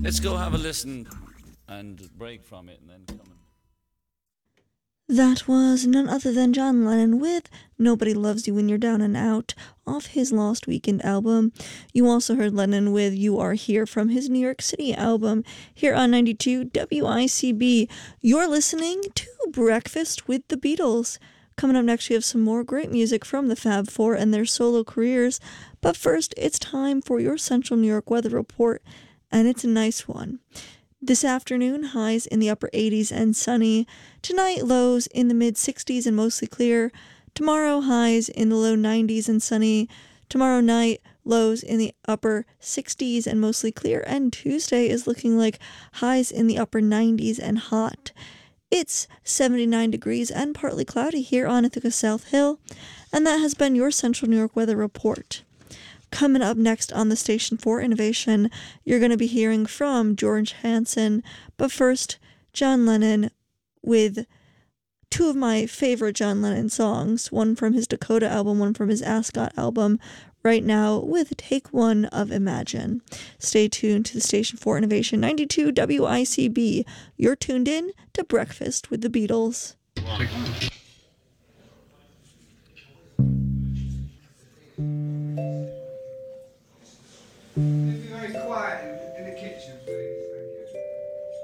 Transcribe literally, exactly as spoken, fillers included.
Let's go have a listen and break from it and then come and... That was none other than John Lennon with Nobody Loves You When You're Down and Out off his Lost Weekend album. You also heard Lennon with You Are Here from his New York City album here on ninety-two W I C B. You're listening to Breakfast with the Beatles. Coming up next, we have some more great music from the Fab Four and their solo careers. But first, it's time for your Central New York weather report, and it's a nice one. This afternoon, highs in the upper eighties and sunny. Tonight, lows in the mid-sixties and mostly clear. Tomorrow, highs in the low nineties and sunny. Tomorrow night, lows in the upper sixties and mostly clear. And Tuesday is looking like highs in the upper nineties and hot. It's seventy-nine degrees and partly cloudy here on Ithaca South Hill. And that has been your Central New York weather report. Coming up next on the Station for Innovation, you're going to be hearing from George Hansen. But first, John Lennon with two of my favorite John Lennon songs, one from his Dakota album, one from his Ascot album, right now with Take One of Imagine. Stay tuned to the Station for Innovation, ninety-two W I C B. You're tuned in to Breakfast with the Beatles.